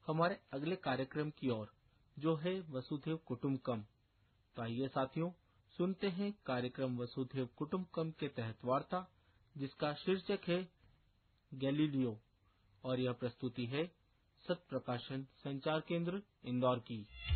हमारे अगले कार्यक्रम की ओर, जो है वसुधैव कुटुम्बकम। तो आइए साथियों, सुनते हैं कार्यक्रम वसुधैव कुटुम्बकम के तहत वार्ता, जिसका शीर्षक है गैलीलियो, और यह प्रस्तुति है सत्य प्रकाशन संचार केंद्र इंदौर की।